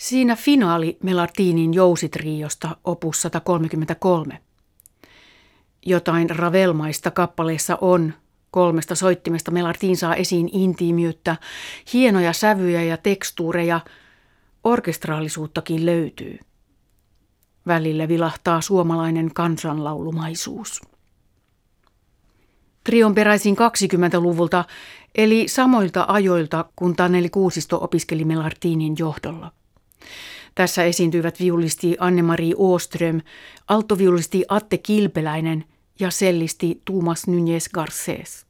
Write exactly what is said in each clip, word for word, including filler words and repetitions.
Siinä finaali Melartinin jousitriosta opus sata kolmekymmentäkolme. Jotain ravelmaista kappaleessa on. Kolmesta soittimesta Melartin saa esiin intiimiyttä, hienoja sävyjä ja tekstuureja, orkestraalisuuttakin löytyy. Välillä vilahtaa suomalainen kansanlaulumaisuus. Trio on peräisin kaksikymmentäluvulta, eli samoilta ajoilta, kun Taneli Kuusisto opiskeli Melartinin johdolla. Tässä esiintyivät viulisti Anne-Marie Åström, alttoviulisti Atte Kilpeläinen ja cellisti Tuomas Núñez Garcés.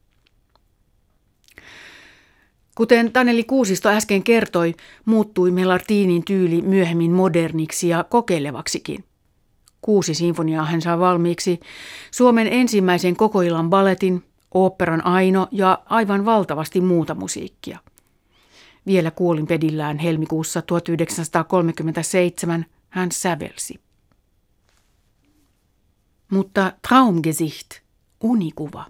Kuten Taneli Kuusisto äsken kertoi, muuttui Melartinin tyyli myöhemmin moderniksi ja kokeilevaksikin. Kuusi sinfoniaa hän saa valmiiksi, Suomen ensimmäisen koko illan balletin, oopperan Aino ja aivan valtavasti muuta musiikkia. Vielä kuolinpedillään helmikuussa tuhatyhdeksänsataakolmekymmentäseitsemän hän sävelsi. Mutta Traumgesicht, unikuva.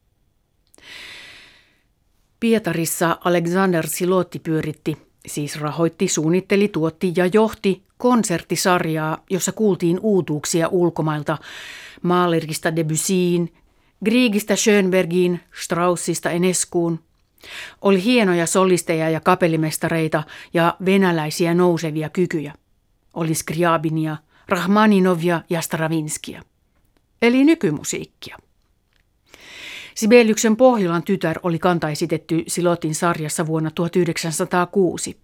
Pietarissa Alexander Silotti pyöritti, siis rahoitti, suunnitteli, tuotti ja johti konserttisarjaa, jossa kuultiin uutuuksia ulkomailta Mahlerista Debussyin, Griegistä Schönbergiin, Straussista Enescuun. Oli hienoja solisteja ja kapellimestareita ja venäläisiä nousevia kykyjä. Oli Skriabinia, Rachmaninovia ja Stravinskia. Eli nykymusiikkia. Sibeliuksen Pohjolan tytär oli kantaesitetty Silotin sarjassa vuonna tuhatyhdeksänsataakuusi.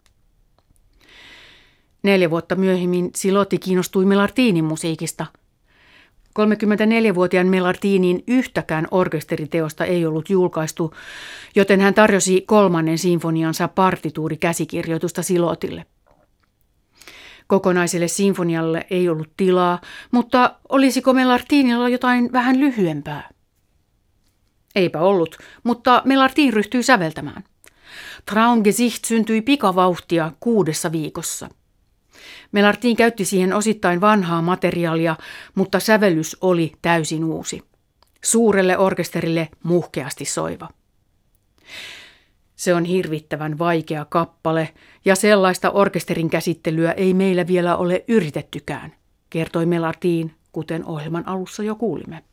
Neljä vuotta myöhemmin Silotti kiinnostui Melartinin musiikista. kolmekymmentäneljävuotiaan Melartinin yhtäkään orkesteriteosta ei ollut julkaistu, joten hän tarjosi kolmannen sinfoniansa partituurikäsikirjoitusta Silotille. Kokonaiselle sinfonialle ei ollut tilaa, mutta olisiko Melartinilla jotain vähän lyhyempää? Eipä ollut, mutta Melartin ryhtyi säveltämään. Traumgesicht syntyi pikavauhtia kuudessa viikossa. Melartin käytti siihen osittain vanhaa materiaalia, mutta sävellys oli täysin uusi. Suurelle orkesterille muhkeasti soiva. Se on hirvittävän vaikea kappale ja sellaista orkesterin käsittelyä ei meillä vielä ole yritettykään, kertoi Melartin, kuten ohjelman alussa jo kuulimme.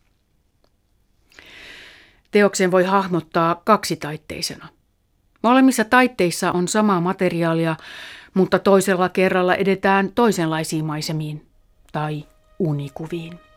Teoksen voi hahmottaa kaksitaitteisena. Molemmissa taitteissa on samaa materiaalia, mutta toisella kerralla edetään toisenlaisiin maisemiin tai unikuviin.